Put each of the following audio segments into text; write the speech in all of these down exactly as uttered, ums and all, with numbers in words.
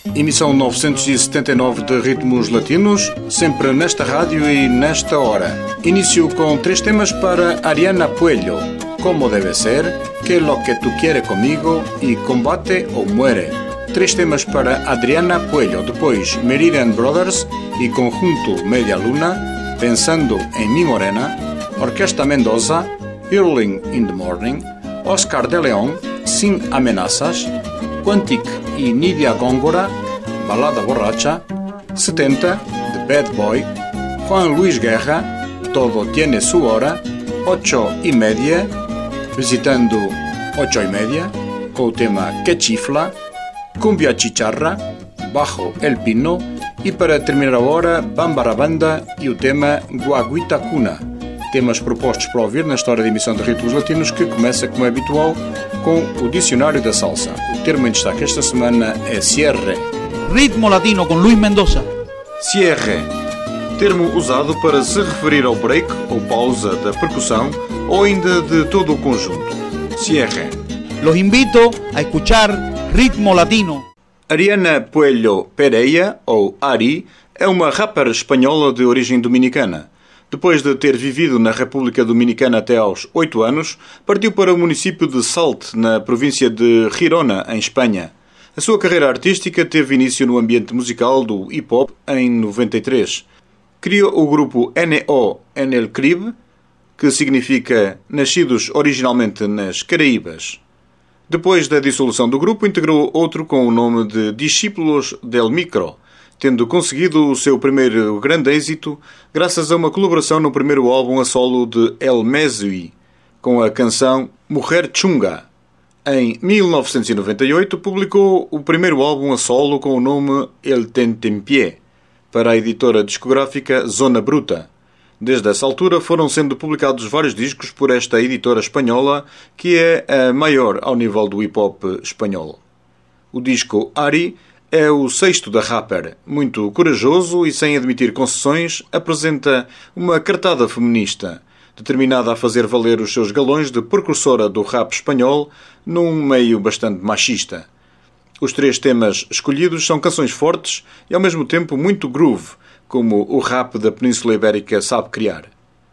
Emissão novecentos e setenta e nove de Ritmos Latinos, sempre nesta rádio e nesta hora. Início com três temas para Ariana Puello, Como Debe Ser, Que Lo Que Tu Quieres Comigo e Combate ou Muere. Três temas para Adriana Puello, depois Meridian Brothers e Conjunto Media Luna, Pensando em Mi Morena, Orquesta Mendoza, Early in the Morning, Oscar de León, Sin Amenazas, Quantic e Nidia Góngora, Balada Borracha, setenta, The Bad Boy, Juan Luis Guerra, Todo Tiene Su Hora, Ocho y Media, Visitando Ocho y Media, com o tema Que Chifla, Cumbia Chicharra, Bajo el Pino e, para terminar a hora, Bambarabanda e o tema Guaguita Cuna. Temas propostos para ouvir na história da emissão de Ritmos Latinos, que começa, como é habitual, com o Dicionário da Salsa. O termo em destaque esta semana é cierre. Ritmo Latino com Luís Mendoza. Cierre. Termo usado para se referir ao break ou pausa da percussão ou ainda de todo o conjunto. Cierre. Los invito a escuchar Ritmo Latino. Ariana Puello Pereira, ou Ari, é uma rapper espanhola de origem dominicana. Depois de ter vivido na República Dominicana até aos oito anos, partiu para o município de Salt, na província de Girona, em Espanha. A sua carreira artística teve início no ambiente musical do hip-hop em noventa e três. Criou o grupo N O en el Caribe, que significa Nascidos Originalmente nas Caraíbas. Depois da dissolução do grupo, integrou outro com o nome de Discípulos del Micro, tendo conseguido o seu primeiro grande êxito graças a uma colaboração no primeiro álbum a solo de El Mesui, com a canção Mujer Chunga. Em mil novecentos e noventa e oito, publicou o primeiro álbum a solo com o nome El Tentempié, para a editora discográfica Zona Bruta. Desde essa altura foram sendo publicados vários discos por esta editora espanhola, que é a maior ao nível do hip-hop espanhol. O disco Ari é o sexto da rapper. Muito corajoso e sem admitir concessões, apresenta uma cartada feminista, determinada a fazer valer os seus galões de precursora do rap espanhol num meio bastante machista. Os três temas escolhidos são canções fortes e ao mesmo tempo muito groove, como o rap da Península Ibérica sabe criar.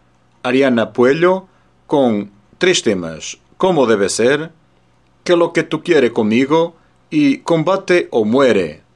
Ariana Puello, com três temas: Como Debe Ser, Que Lo Que Tu Quieres Comigo e Combate ou Muere.